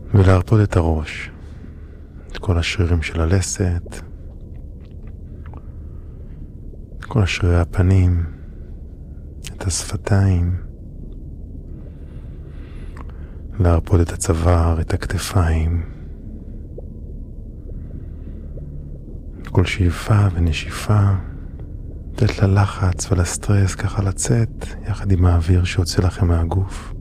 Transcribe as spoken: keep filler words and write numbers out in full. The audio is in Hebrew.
ולהרפות את הראש, את כל השרירים של הלסת, את כל השרירי הפנים, את השפתיים, להרפות את הצוואר, את הכתפיים, כל שאיפה ונשיפה, לתת ללחץ ולסטרס ככה לצאת יחד עם האוויר שיוצא לכם מהגוף.